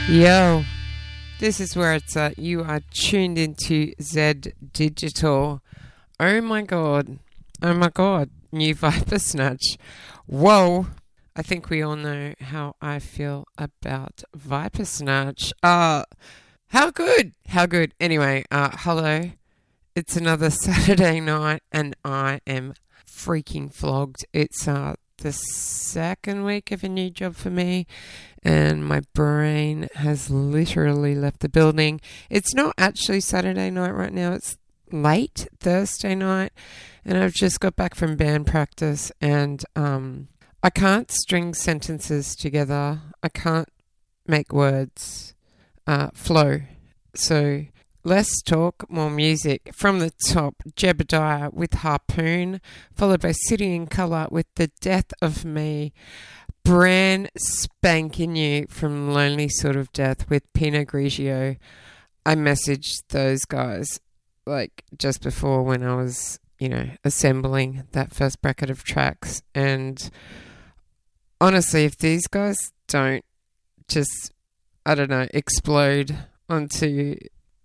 Yo, this is where it's at. You are tuned into Z Digital. Oh my god. Oh my god. New Viper Snatch. Whoa. I think we all know how I feel about Viper Snatch. How good. How good. Anyway, hello. It's another Saturday night and I am freaking flogged. It's the second week of a new job for me and my brain has literally left the building. It's not actually Saturday night right now. It's late Thursday night and I've just got back from band practice and I can't string sentences together. I can't make words flow. So less talk, more music. From the top, Jebediah with Harpoon, followed by City in Colour with The Death of Me. Brand spanking new from Lonely Sort of Death with Pinot Grigio. I messaged those guys like just before when I was, assembling that first bracket of tracks. And honestly, if these guys don't just, explode onto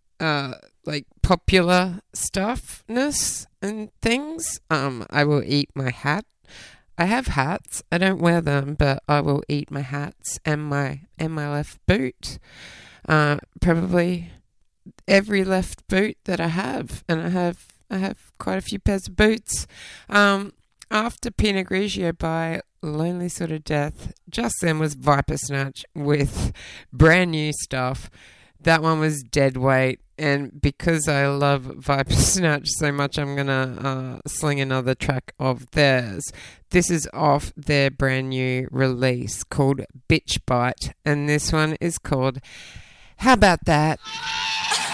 popular stuffness and things, I will eat my hat. I have hats. I don't wear them, but I will eat my hats and my left boot. Probably every left boot that I have, and I have quite a few pairs of boots. After Pinot Grigio by Lonely Sort of Death, just then was Viper Snatch with brand new stuff. That one was Dead Weight, and because I love Viper Snatch so much, I'm going to sling another track of theirs. This is off their brand new release called Bitch Bite, and this one is called How About That?